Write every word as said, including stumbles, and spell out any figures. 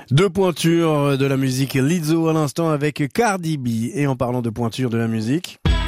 Deux pointures de la musique, Lizzo à l'instant avec Cardi B. Et en parlant de pointure de la musique...